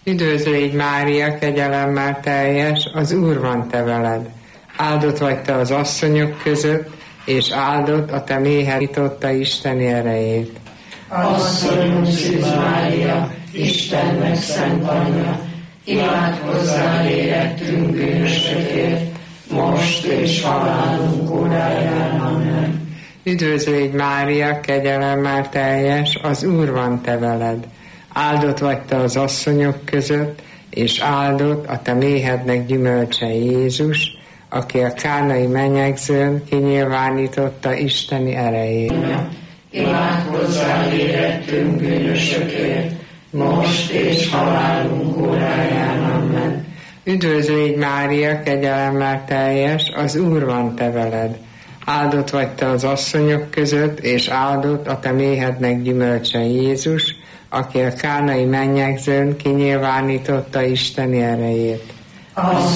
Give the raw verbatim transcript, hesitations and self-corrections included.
Üdvözlégy Mária, kegyelemmel teljes, az Úr van te veled. Áldott vagy te az asszonyok között, és áldott a te méhed nyitotta Isteni erejét. Asszonyunk Szűz Mária, Istennek szent anyja, imádkozzál érettünk bűnösökért, most és halálunk óráján. Amen. Üdvözlégy Mária, kegyelemmel teljes, az Úr van te veled. Áldott vagy te az asszonyok között, és áldott a te méhednek gyümölcse Jézus, aki a kánai menyegzőn kinyilvánította Isteni erejét. Imádkozzál érettünk bűnösökért, most és halálunk óráján. Amen. Üdvözlégy Mária, kegyelemmel teljes, az Úr van te veled. Áldott vagy te az asszonyok között, és áldott a te méhednek gyümölcse Jézus, aki a kánai mennyegzőn kinyilvánította Isteni erejét.